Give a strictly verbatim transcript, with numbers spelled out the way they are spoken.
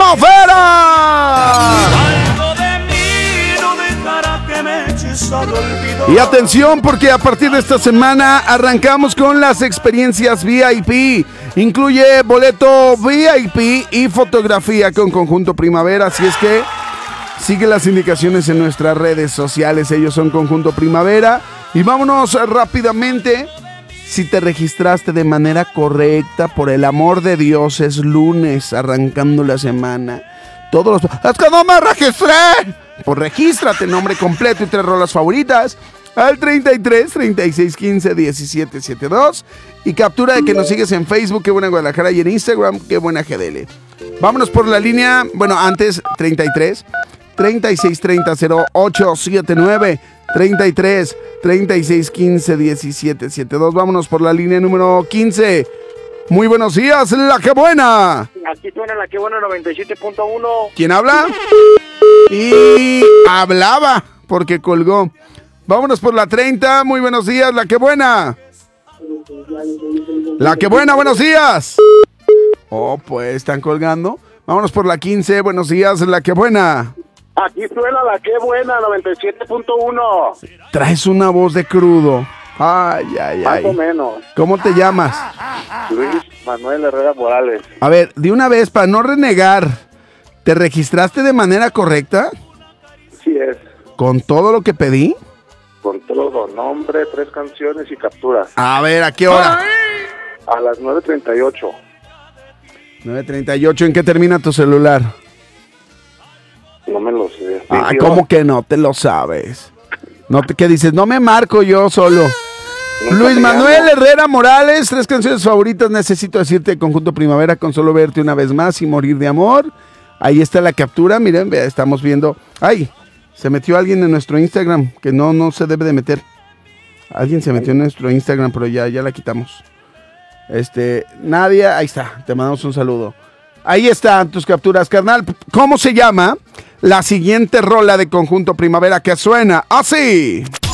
Primavera. Y atención, porque a partir de esta semana arrancamos con las experiencias V I P. Incluye boleto V I P y fotografía con Conjunto Primavera. Así es que sigue las indicaciones en nuestras redes sociales. Ellos son Conjunto Primavera. Y vámonos rápidamente. Si te registraste de manera correcta, por el amor de Dios, es lunes, arrancando la semana. Todos los... ¡Es que no me registré! Pues regístrate, nombre completo y tres rolas favoritas al treinta y tres, treinta y seis, quince, diecisiete, setenta y dos y captura de que nos sigues en Facebook, Qué Buena Guadalajara, y en Instagram, Qué Buena G D L. Vámonos por la línea, bueno, antes treinta y tres, treinta y seis, treinta, cero ocho, setenta y nueve, treinta y tres, treinta y seis, quince, diecisiete, setenta y dos. Vámonos por la línea número quince. Muy buenos días, La Qué Buena. Aquí suena La Qué Buena noventa y siete punto uno. ¿Quién habla? Y hablaba porque colgó. Vámonos por la treinta. Muy buenos días, La Qué Buena. La Qué Buena, buenos días. Oh, pues están colgando. Vámonos por la quince. Buenos días, La Qué Buena. Aquí suena La Qué Buena noventa y siete punto uno. Traes una voz de crudo. Ay, ay, ay. Más o menos. ¿Cómo te llamas? Luis Manuel Herrera Morales. A ver, de una vez, para no renegar, ¿te registraste de manera correcta? Sí es. ¿Con todo lo que pedí? Con todo, nombre, tres canciones y capturas. A ver, ¿a qué hora? A las nueve treinta y ocho. nueve treinta y ocho, ¿en qué termina tu celular? No me lo sé. Ah, ¿cómo que no te lo sabes? No te, ¿qué dices? No me marco yo solo. Nunca Luis me Manuel llamo. Herrera Morales, tres canciones favoritas. Necesito decirte, Conjunto Primavera, con solo verte una vez más y morir de amor. Ahí está la captura, miren, vea, estamos viendo. ¡Ay! Se metió alguien en nuestro Instagram, que no, no se debe de meter. Alguien se metió en nuestro Instagram, pero ya, ya la quitamos. Este, Nadia, ahí está, te mandamos un saludo. Ahí están tus capturas, carnal. ¿Cómo se llama la siguiente rola de Conjunto Primavera que suena así?